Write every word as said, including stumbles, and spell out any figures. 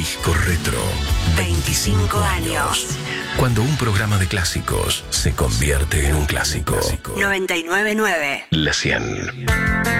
Disco Retro. veinticinco años. Cuando un programa de clásicos se convierte en un clásico. noventa y nueve punto nueve. La cien.